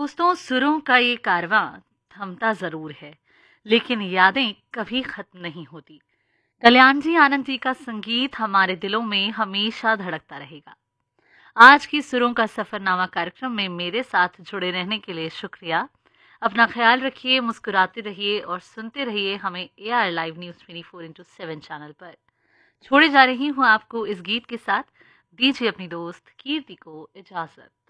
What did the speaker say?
दोस्तों, सुरों का ये कारवां थमता जरूर है, लेकिन यादें कभी खत्म नहीं होती। कल्याण जी आनंद जी का संगीत हमारे दिलों में हमेशा धड़कता रहेगा। आज की सुरों का सफरनामा कार्यक्रम में मेरे साथ जुड़े रहने के लिए शुक्रिया। अपना ख्याल रखिए, मुस्कुराते रहिए और सुनते रहिए हमें AR live news 24x7 channel पर। छोड़े जा रही हूँ आपको इस गीत के साथ। दीजिए अपनी दोस्त कीर्ति को इजाजत।